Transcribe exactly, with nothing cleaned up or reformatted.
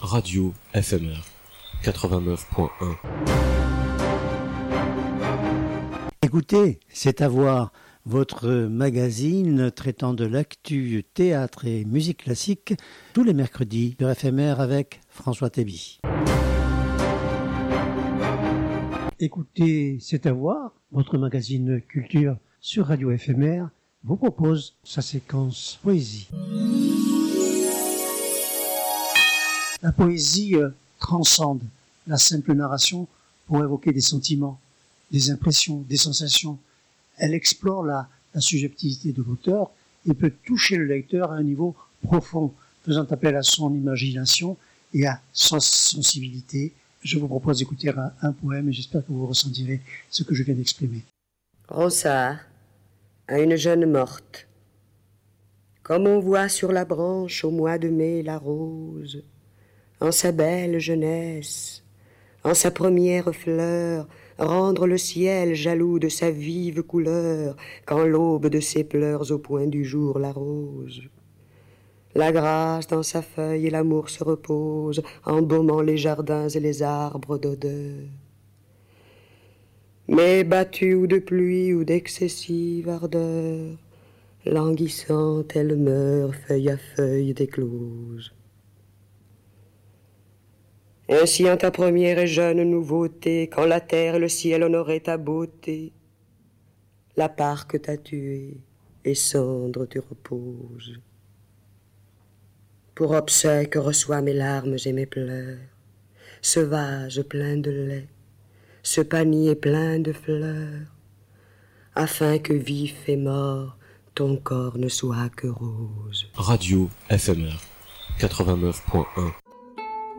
Radio F M R quatre-vingt-neuf point un. Écoutez, c'est à voir, votre magazine traitant de l'actu théâtre et musique classique tous les mercredis sur F M R avec François Théby. Écoutez, c'est à voir, votre magazine culture sur Radio F M R vous propose sa séquence poésie. La poésie euh, transcende la simple narration pour évoquer des sentiments, des impressions, des sensations. Elle explore la, la subjectivité de l'auteur et peut toucher le lecteur à un niveau profond, faisant appel à son imagination et à sa sensibilité. Je vous propose d'écouter un, un poème et j'espère que vous ressentirez ce que je viens d'exprimer. Ronsard, à une jeune morte. Comme on voit sur la branche au mois de mai la rose, en sa belle jeunesse, en sa première fleur, rendre le ciel jaloux de sa vive couleur, quand l'aube de ses pleurs au point du jour l'arrose. La grâce dans sa feuille et l'amour se repose, embaumant les jardins et les arbres d'odeur. Mais battue ou de pluie ou d'excessive ardeur, languissante elle meurt, feuille à feuille d'éclose. Ainsi en ta première et jeune nouveauté, quand la terre et le ciel honoraient ta beauté, la parque t'a tué et cendre tu reposes. Pour obsèque reçois mes larmes et mes pleurs, ce vase plein de lait, ce panier plein de fleurs, afin que vif et mort ton corps ne soit que rose. Radio F M R quatre-vingt-neuf point un.